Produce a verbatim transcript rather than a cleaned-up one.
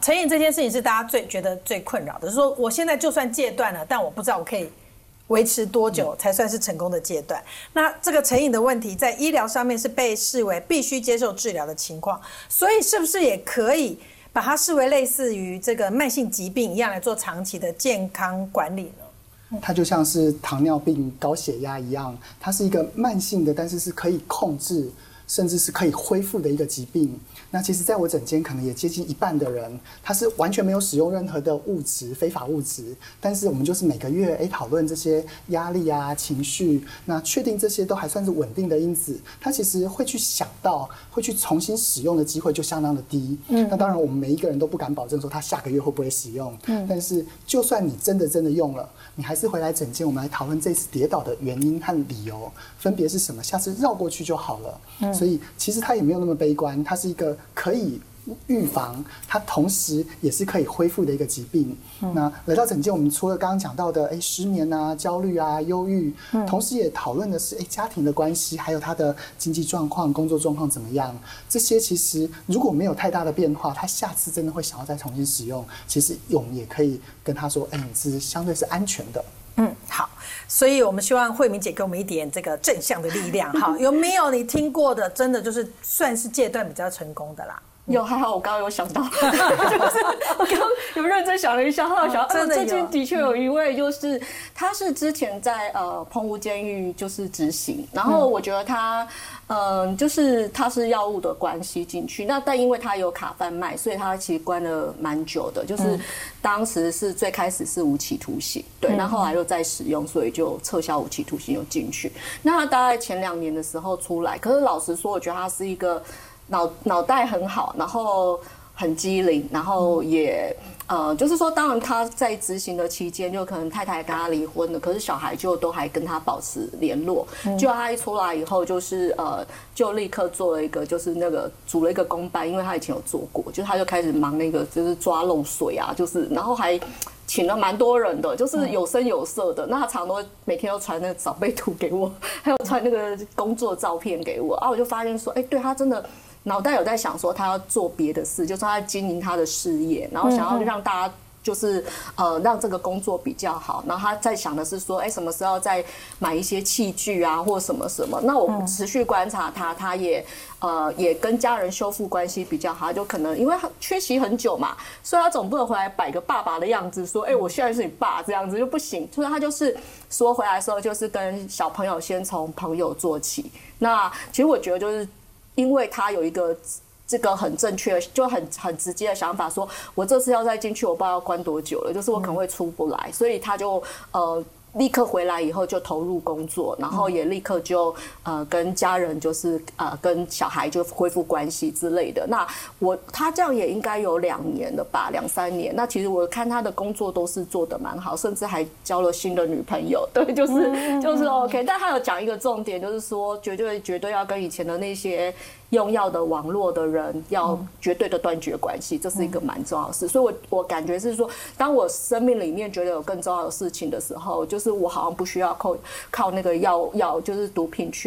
成瘾这件事情是大家最觉得最困扰的，就是说我现在就算戒断了，但我不知道我可以维持多久才算是成功的戒断。那这个成瘾的问题在医疗上面是被视为必须接受治疗的情况，所以是不是也可以把它视为类似于这个慢性疾病一样来做长期的健康管理呢？ 它就像是糖尿病、高血压一样，它是一个慢性的，但是是可以控制甚至是可以恢复的一个疾病。那其实在我诊间可能也接近一半的人，他是完全没有使用任何的物质、非法物质，但是我们就是每个月哎讨论这些压力啊、情绪，那确定这些都还算是稳定的因子，他其实会去想到会去重新使用的机会就相当的低。嗯，那当然我们每一个人都不敢保证说他下个月会不会使用，嗯，但是就算你真的真的用了，你还是回来诊间，我们来讨论这次跌倒的原因和理由分别是什么，下次绕过去就好了。嗯，所以其实它也没有那么悲观，它是一个可以预防，它同时也是可以恢复的一个疾病。嗯、那来到诊间，我们除了刚刚讲到的，哎，失眠啊、焦虑啊、忧郁，嗯、同时也讨论的是，哎，家庭的关系，还有他的经济状况、工作状况怎么样？这些其实如果没有太大的变化，他下次真的会想要再重新使用，其实我们也可以跟他说，哎，你是相对是安全的。 嗯，好，所以我们希望慧敏姐给我们一点这个正向的力量。好，有没有你听过的，真的就是算是戒断比较成功的啦？ 有，还好我刚刚有想到，就是我刚刚有认真想了一下，后来想，呃，最近的确有一位，就是他是之前在呃澎湖监狱就是执行，然后我觉得他，嗯、呃，就是他是药物的关系进去，那但因为他有卡贩卖，所以他其实关了蛮久的，就是当时是最开始是无期徒刑，对，那后来又再使用，所以就撤销无期徒刑又进去。那他大概前两年的时候出来，可是老实说，我觉得他是一个。脑脑袋很好，然后很机灵，然后也呃，就是说，当然他在执行的期间，就可能太太跟他离婚了，可是小孩就都还跟他保持联络。嗯、就他一出来以后，就是呃，就立刻做了一个，就是那个组了一个公办，因为他以前有做过，就他就开始忙那个，就是抓漏水啊，就是然后还。请了蛮多人的，就是有声有色的。那他常都每天都传那个长辈图给我，还有传那个工作照片给我啊，我就发现说，哎、欸，对他真的脑袋有在想说他要做别的事，就是他在经营他的事业，然后想要让大家。就是呃让这个工作比较好，然后他在想的是说，哎，什么时候再买一些器具啊，或什么什么。那我持续观察他，他也呃也跟家人修复关系比较好，就可能因为他缺席很久嘛，所以他总不能回来摆个爸爸的样子，说，哎，我现在是你爸这样子就不行。所以他就是说回来的时候，就是跟小朋友先从朋友做起。那其实我觉得就是因为他有一个。这个很正确，就很很直接的想法说，我这次要再进去，我不知道要关多久了，就是我可能会出不来，所以他就呃立刻回来以后就投入工作，然后也立刻就呃跟家人就是呃跟小孩就恢复关系之类的。那我他这样也应该有两年了吧，两三年。那其实我看他的工作都是做得蛮好，甚至还交了新的女朋友，对，就是就是 OK。但他有讲一个重点，就是说绝对绝对要跟以前的那些。用药的网络的人要绝对的断绝关系，这是一个蛮重要的事。所以我我感觉是说，当我生命里面觉得有更重要的事情的时候，就是我好像不需要靠靠那个药药，就是毒品去。